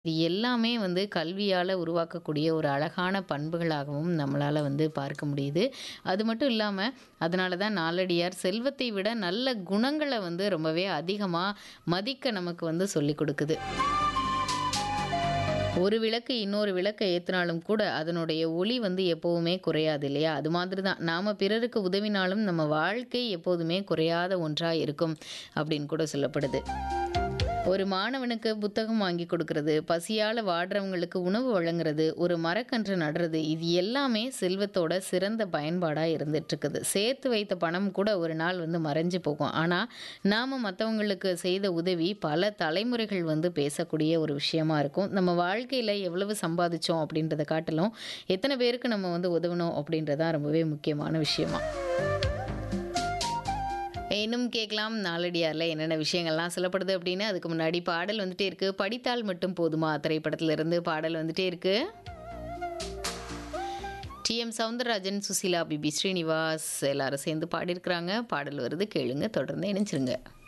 இது எல்லாமே வந்து கல்வியால உருவாக்கக்கூடிய ஒரு அழகான பண்புகளாகவும் நம்மளால வந்து பார்க்க முடியுது. அது மட்டும் இல்லாம, அதனால தான் நாலடியார் செல்வத்தை விட நல்ல குணங்கள வந்து ரொம்பவே அதிகமா மதிக்க நமக்கு வந்து சொல்லிக் குடுக்குது. ஒரு விளக்கு இன்னொரு விளக்க ஏத்துனாலும் கூட, அதனுடைய ஒளி வந்து எப்பவுமே குறையாது இல்லையா? அது மாதிரி தான் நாம பிறருக்கு உதவினாலும் நம்ம வாழ்க்கை எப்போதுமே குறையாத ஒன்றா இருக்கும் அப்படின்னு கூட சொல்லப்படுது. ஒரு மாணவனுக்கு புத்தகம் வாங்கி கொடுக்கறது, பசியால வாடுறவங்களுக்கு உணவு வழங்குறது, ஒரு மரக்கன்று நடுறது, இது எல்லாமே செல்வத்தோட சிறந்த பயன்பாடா இருந்துட்டு இருக்குது. சேர்த்து வைத்த பணம் கூட ஒரு நாள் வந்து மறைஞ்சு போகும். ஆனா, நாம மத்தவங்களுக்கு செய்த உதவி பல தலைமுறைகள் வந்து பேசக்கூடிய ஒரு விஷயமா இருக்கும். நம்ம வாழ்க்கையில எவ்வளவு சம்பாதிச்சோம் அப்படின்றத காட்டிலும், எத்தன பேருக்கு நம்ம வந்து உதவணும் அப்படின்றது தான் ரொம்பவே முக்கியமான விஷயமா. இன்னும் கேட்கலாம் நாலடியார்ல என்னென்ன விஷயங்கள்லாம் சொல்லப்படுது அப்படின்னு. அதுக்கு முன்னாடி பாடல் வந்துட்டே இருக்கு. படித்தால் மட்டும் போதுமா திரைப்படத்துல இருந்து பாடல் வந்துட்டே இருக்கு. டி.எம். சௌந்தரராஜன், சுசீலா, பிபி ஸ்ரீனிவாஸ் எல்லாரும் சேர்ந்து பாடியிருக்கிறாங்க. பாடல் வருது கேளுங்க. தொடர்ந்து இணைஞ்சிருங்க.